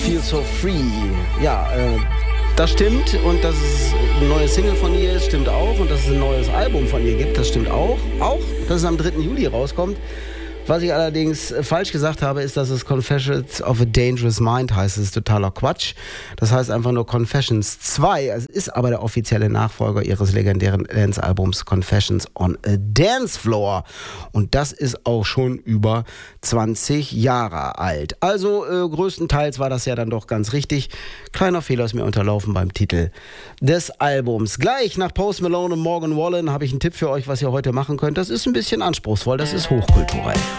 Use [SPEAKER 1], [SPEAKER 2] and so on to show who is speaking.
[SPEAKER 1] Feel So Free. Ja, das stimmt und dass es eine neue Single von ihr ist, stimmt auch. Und dass es ein neues Album von ihr gibt, das stimmt auch. Auch, dass es am 3. Juli rauskommt. Was ich allerdings falsch gesagt habe, ist, dass es Confessions of a Dangerous Mind heißt. Das ist totaler Quatsch. Das heißt einfach nur Confessions 2. Es ist aber der offizielle Nachfolger ihres legendären Dance-Albums Confessions on a Dance Floor. Und das ist auch schon über 20 Jahre alt. Also größtenteils war das ja dann doch ganz richtig. Kleiner Fehler ist mir unterlaufen beim Titel des Albums. Gleich nach Post Malone und Morgan Wallen habe ich einen Tipp für euch, was ihr heute machen könnt. Das ist ein bisschen anspruchsvoll, das ist hochkulturell.